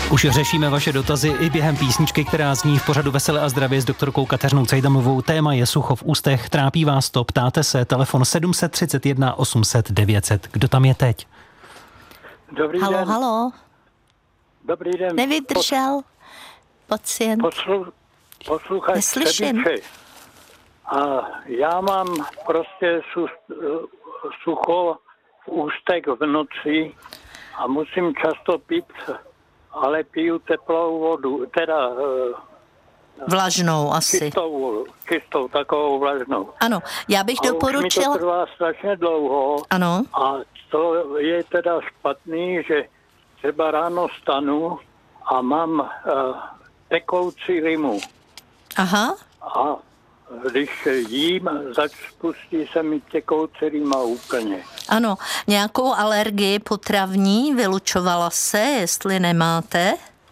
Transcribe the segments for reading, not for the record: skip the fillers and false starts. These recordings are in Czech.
Už řešíme vaše dotazy i během písničky, která zní v pořadu Veselé a zdravě s doktorkou Kateřinou Cejdamovou. Téma je sucho v ústech, trápí vás to, ptáte se, telefon 731 800 900. Kdo tam je teď? Dobrý den. Halo. Dobrý den. Nevydržel pacient. Posluchač Neslyším. A já mám prostě sucho v ústech v noci a musím často pít, ale piju teplou vodu, teda Vlažnou asi. Čistou, takovou vlažnou. Ano, já bych doporučila... Už mi to trvá strašně dlouho. Ano. A to je teda špatný, že třeba ráno stanu a mám tekoucí rymu. Aha. A když jím, spustí se mi tekoucí rýma úplně. Ano, nějakou alergii potravní vylučovala se, jestli nemáte?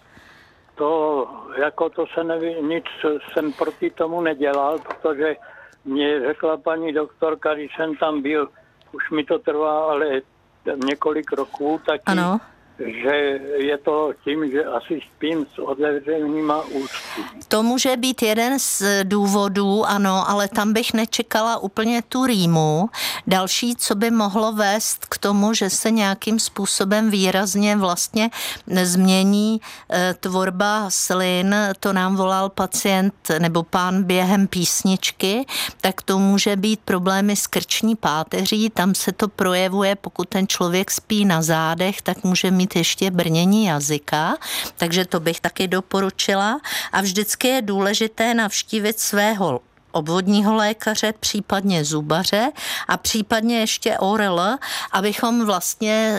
To se neví, nic jsem proti tomu nedělal, protože mě řekla paní doktorka, když jsem tam byl, už mi to trvá ale několik roků taky, ano. Že je to tím, že asi spím s otevřenýma ústy. To může být jeden z důvodů, ano, ale tam bych nečekala úplně tu rýmu. Další, co by mohlo vést k tomu, že se nějakým způsobem výrazně vlastně změní tvorba slin, to nám volal pacient nebo pán během písničky, tak to může být problémy s krční páteří, tam se to projevuje, pokud ten člověk spí na zádech, tak může mít ještě brnění jazyka, takže to bych taky doporučila. A vždycky je důležité navštívit svého obvodního lékaře, případně zubaře a případně ještě ORL, abychom vlastně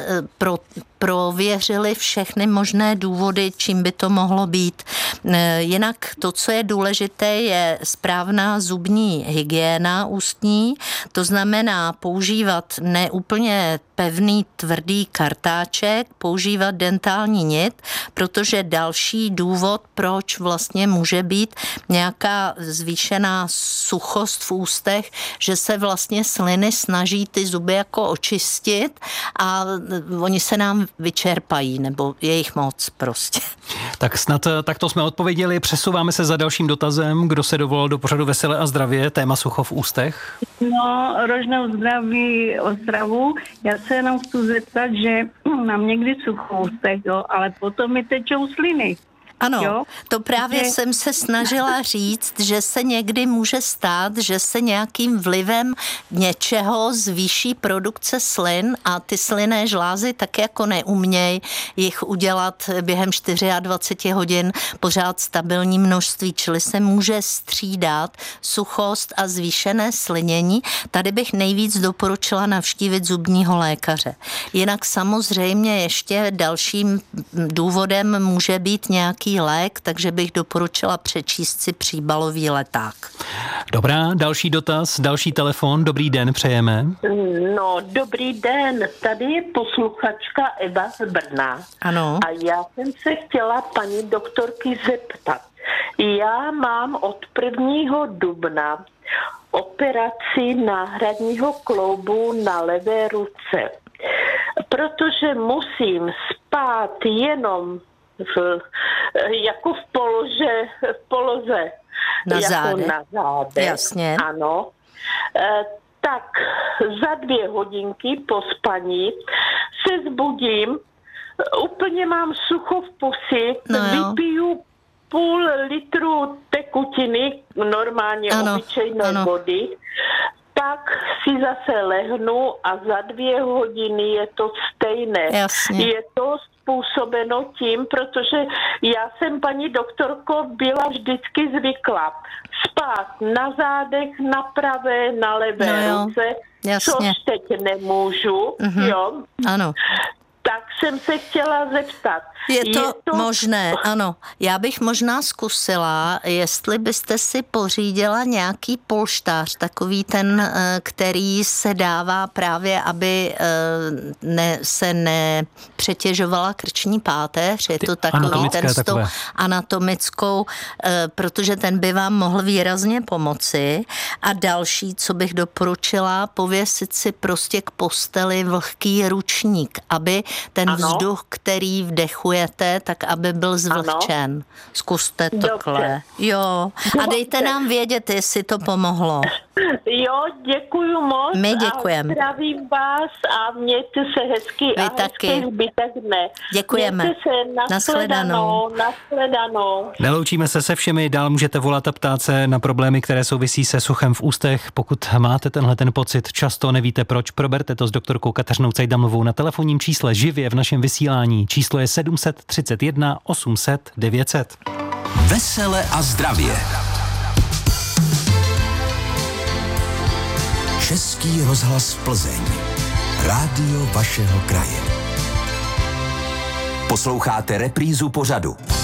prověřili všechny možné důvody, čím by to mohlo být. Jinak to, co je důležité, je správná zubní hygiena ústní, to znamená používat neúplně pevný tvrdý kartáček, používat dentální nit, protože další důvod, proč vlastně může být nějaká zvýšená suchost v ústech, že se vlastně sliny snaží ty zuby jako očistit a oni se nám vyčerpají, nebo je jich moc prostě. Tak snad takto jsme odpověděli. Přesouváme se za dalším dotazem. Kdo se dovolal do pořadu Veselé a zdravě? Téma sucho v ústech. No, Rožnou zdraví Ostravu. Já se jenom chci zeptat, že mám někdy sucho v ústech, jo, ale potom mi tečou sliny. Ano, jo? to právě jsem se snažila říct, že se někdy může stát, že se nějakým vlivem něčeho zvýší produkce slin a ty slynné žlázy tak jako neumějí jich udělat během 24 hodin pořád stabilní množství, čili se může střídat suchost a zvýšené slinění. Tady bych nejvíc doporučila navštívit zubního lékaře. Jinak samozřejmě ještě dalším důvodem může být nějaký lék, takže bych doporučila přečíst si příbalový leták. Dobrá, další dotaz, další telefon. Dobrý den, přejeme. No, dobrý den. Tady je posluchačka Eva z Brna. Ano. A já jsem se chtěla paní doktorky zeptat. Já mám od 1. dubna operaci náhradního kloubu na levé ruce. Protože musím spát jenom jako v poloze na jako zádech. na zádech. Jasně. Ano. Tak za 2 hodinky po spaní se zbudím, úplně mám sucho v pusi, vypiju půl litru tekutiny, normálně obyčejné vody, tak si zase lehnu a za 2 hodiny je to stejné. Jasně. Je to způsobeno tím, protože já jsem, paní doktorko, byla vždycky zvyklá spát na zádech, na pravé, na levé ruce, jasně. což teď nemůžu, jo. Ano. Tak jsem se chtěla zeptat. Je to možné, ano. Já bych možná zkusila, jestli byste si pořídila nějaký polštář, takový ten, který se dává právě, aby se nepřetěžovala krční páteř. Je to takový ten s tou anatomickou, protože ten by vám mohl výrazně pomoci. A další, co bych doporučila, pověsit si prostě k posteli vlhký ručník, aby ten vzduch, který vdechujete, tak aby byl zvlhčen. Zkuste takhle. Jo. A dejte nám vědět, jestli to pomohlo. Jo, děkuju moc. My děkujeme. Zdravím vás a mějte se hezky. Vy a taky. Zbytek dne. Děkujeme. Mějte se, nashledanou. Neloučíme se se všemi, dál můžete volat a ptát se na problémy, které souvisí se suchem v ústech. Pokud máte ten pocit, často nevíte proč, proberte to s doktorkou Kateřinou Cejdamovou na telefonním čísle živě v našem vysílání. Číslo je 731 800 900. Vesele a zdravě. Český rozhlas Plzeň. Rádio vašeho kraje. Posloucháte reprízu pořadu.